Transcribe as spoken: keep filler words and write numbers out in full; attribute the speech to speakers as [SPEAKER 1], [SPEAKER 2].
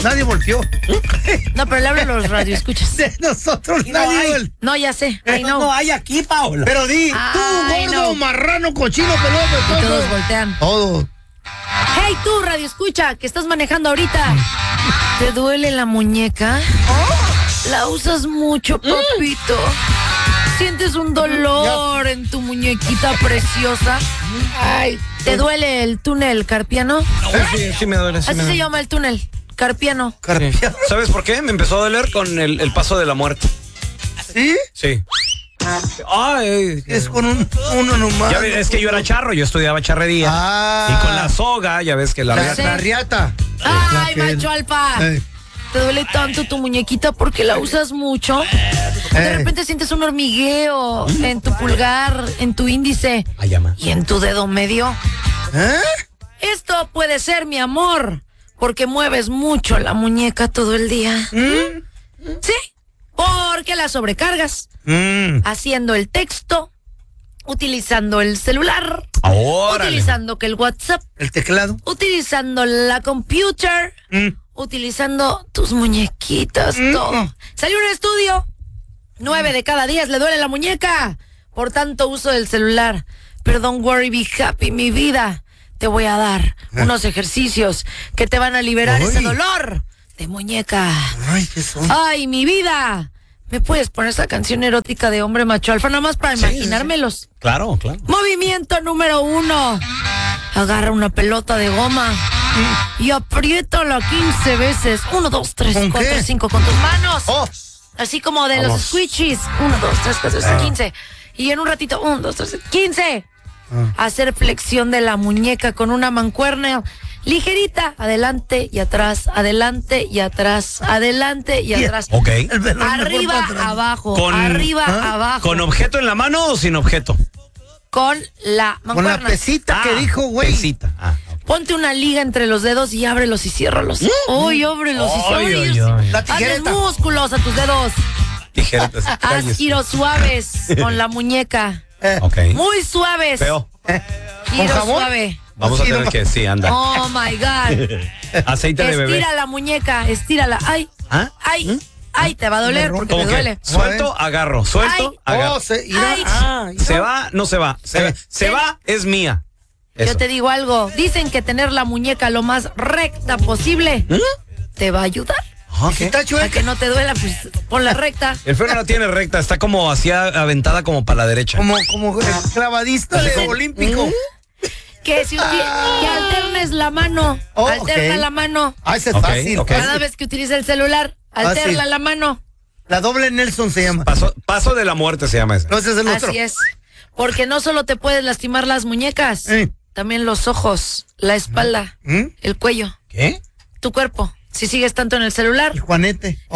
[SPEAKER 1] Nadie volteó.
[SPEAKER 2] No, pero le hablo a los radioescuchas.
[SPEAKER 1] De nosotros
[SPEAKER 3] no
[SPEAKER 1] nadie
[SPEAKER 3] hay.
[SPEAKER 1] vol-
[SPEAKER 2] No, ya sé.
[SPEAKER 3] Eso
[SPEAKER 2] Ay, no.
[SPEAKER 3] no hay aquí, Paola.
[SPEAKER 1] Pero di, tú,
[SPEAKER 2] Ay,
[SPEAKER 1] gordo,
[SPEAKER 2] no.
[SPEAKER 1] marrano, cochino, peludo,
[SPEAKER 2] Y
[SPEAKER 1] peludo.
[SPEAKER 2] todos voltean.
[SPEAKER 1] Todos.
[SPEAKER 2] Hey, tú, radioescucha, que estás manejando ahorita. ¿Te duele la muñeca? ¿La usas mucho, papito? ¿Sientes un dolor en tu muñequita preciosa? Ay, ¿te duele el túnel carpiano?
[SPEAKER 4] Sí, sí me duele. Sí
[SPEAKER 2] Así
[SPEAKER 4] me
[SPEAKER 2] se
[SPEAKER 4] duele.
[SPEAKER 2] llama el túnel carpiano.
[SPEAKER 1] Carpiano.
[SPEAKER 4] ¿Sabes por qué? Me empezó a doler con el, el paso de la muerte.
[SPEAKER 1] ¿Sí?
[SPEAKER 4] Sí. Ay,
[SPEAKER 1] Es con un, uno nomás.
[SPEAKER 4] ya ves, es que yo era charro, yo estudiaba charrería.
[SPEAKER 1] Ah.
[SPEAKER 4] Y con la soga, ya ves que la...
[SPEAKER 1] La,
[SPEAKER 2] sé.
[SPEAKER 1] la riata.
[SPEAKER 2] Ay,
[SPEAKER 1] La que-
[SPEAKER 2] macho alfa.
[SPEAKER 1] Eh,
[SPEAKER 2] ¿Te duele tanto tu muñequita porque la usas mucho? De
[SPEAKER 1] Eh.
[SPEAKER 2] repente sientes un hormigueo en tu pulgar, en tu índice
[SPEAKER 4] Ay, llama.
[SPEAKER 2] y en tu dedo medio.
[SPEAKER 1] ¿Eh?
[SPEAKER 2] Esto puede ser, mi amor, porque mueves mucho la muñeca todo el día.
[SPEAKER 1] ¿Mm?
[SPEAKER 2] Sí, porque la sobrecargas
[SPEAKER 1] Mm.
[SPEAKER 2] haciendo el texto, utilizando el celular,
[SPEAKER 4] Órale.
[SPEAKER 2] utilizando que el WhatsApp,
[SPEAKER 1] El teclado.
[SPEAKER 2] utilizando la computer,
[SPEAKER 1] Mm.
[SPEAKER 2] utilizando tus muñequitas,
[SPEAKER 1] Mm.
[SPEAKER 2] todo. Salió un estudio. Nueve de cada diez le duele la muñeca por tanto uso del celular. Pero don't worry, be happy, mi vida. Te voy a dar unos ejercicios que te van a liberar
[SPEAKER 1] Ay.
[SPEAKER 2] ese dolor de muñeca.
[SPEAKER 1] Ay, qué son.
[SPEAKER 2] Ay, mi vida. ¿Me puedes poner esa canción erótica de hombre macho alfa? Nada más para imaginármelos.
[SPEAKER 4] Claro, claro.
[SPEAKER 2] Movimiento número uno. Agarra una pelota de goma y apriétala quince veces. Uno, dos, tres,
[SPEAKER 1] ¿Con
[SPEAKER 2] cuatro,
[SPEAKER 1] qué?
[SPEAKER 2] cinco con tus manos.
[SPEAKER 1] Oh,
[SPEAKER 2] Así como de los
[SPEAKER 4] Vamos.
[SPEAKER 2] squishies. Uno, dos, tres, cuatro, cinco, quince. Y en un ratito, uno, dos, tres, quince. Hacer flexión de la muñeca con una mancuerna ligerita. Adelante y atrás, adelante y atrás, adelante y
[SPEAKER 1] Yeah.
[SPEAKER 2] atrás.
[SPEAKER 4] Ok.
[SPEAKER 1] el velón mejor
[SPEAKER 2] Arriba,
[SPEAKER 1] para atrás.
[SPEAKER 2] abajo,
[SPEAKER 4] Con-
[SPEAKER 2] arriba,
[SPEAKER 1] ¿Ah?
[SPEAKER 2] abajo.
[SPEAKER 4] ¿Con objeto en la mano o sin objeto?
[SPEAKER 2] Con la
[SPEAKER 1] Con
[SPEAKER 2] mancuerna.
[SPEAKER 1] la pesita que
[SPEAKER 4] Ah,
[SPEAKER 1] dijo, güey.
[SPEAKER 4] pesita. Ah, ok.
[SPEAKER 2] Ponte una liga entre los dedos y ábrelos y ciérralos. Uy, ábrelos y
[SPEAKER 4] Ay,
[SPEAKER 2] ciérralos.
[SPEAKER 4] ay, ay.
[SPEAKER 1] La
[SPEAKER 2] Hazles
[SPEAKER 1] tijereta.
[SPEAKER 2] músculos a tus dedos.
[SPEAKER 4] Tijeretas.
[SPEAKER 2] Haz
[SPEAKER 4] calles.
[SPEAKER 2] giros suaves con la muñeca.
[SPEAKER 1] Eh,
[SPEAKER 4] Ok.
[SPEAKER 2] Muy suaves.
[SPEAKER 4] Feo.
[SPEAKER 2] Giro
[SPEAKER 1] ¿Con jabón?
[SPEAKER 2] suave.
[SPEAKER 4] Vamos a
[SPEAKER 1] Sí,
[SPEAKER 4] tener
[SPEAKER 1] no-
[SPEAKER 4] que, sí, anda.
[SPEAKER 2] Oh my God.
[SPEAKER 4] Aceite de bebé.
[SPEAKER 2] Estira la muñeca, estírala. Ay,
[SPEAKER 4] ¿Ah?
[SPEAKER 2] ay, ay, te va a doler porque
[SPEAKER 4] ¿Cómo
[SPEAKER 2] te
[SPEAKER 4] que?
[SPEAKER 2] duele.
[SPEAKER 4] Suelto, agarro. Suelto,
[SPEAKER 2] Ay.
[SPEAKER 4] agarro.
[SPEAKER 1] Oh, se irá.
[SPEAKER 2] Ay.
[SPEAKER 1] Ah, irá.
[SPEAKER 4] Se va, no se va. Se,
[SPEAKER 1] Eh.
[SPEAKER 4] se va, es mía.
[SPEAKER 2] Yo
[SPEAKER 4] Eso.
[SPEAKER 2] te digo algo. Dicen que tener la muñeca lo más recta posible te va a ayudar.
[SPEAKER 4] Ah,
[SPEAKER 1] Si
[SPEAKER 4] ¿qué?
[SPEAKER 1] está
[SPEAKER 2] Para
[SPEAKER 1] chueca.
[SPEAKER 2] que no te duela, pues ponla recta.
[SPEAKER 4] El freno no tiene recta, está como así aventada como para la derecha.
[SPEAKER 1] Como, como el clavadista de olímpico.
[SPEAKER 2] Que si uti- que alternes la mano.
[SPEAKER 1] Oh,
[SPEAKER 2] alterna
[SPEAKER 1] ok.
[SPEAKER 2] la mano.
[SPEAKER 1] Ah, ese es
[SPEAKER 4] Ok,
[SPEAKER 1] fácil.
[SPEAKER 4] ok.
[SPEAKER 2] Cada vez que utiliza el celular, alterna
[SPEAKER 1] Fácil.
[SPEAKER 2] la mano.
[SPEAKER 1] La doble Nelson se llama.
[SPEAKER 4] Paso, paso de la muerte se llama ese.
[SPEAKER 1] No, ese es el otro.
[SPEAKER 2] Así es. Porque no solo te puedes lastimar las muñecas,
[SPEAKER 1] Eh.
[SPEAKER 2] también los ojos, la espalda,
[SPEAKER 1] ¿Mm?
[SPEAKER 2] el cuello,
[SPEAKER 4] ¿Qué?
[SPEAKER 2] tu cuerpo. Si sigues tanto en el celular,
[SPEAKER 1] El Juanete.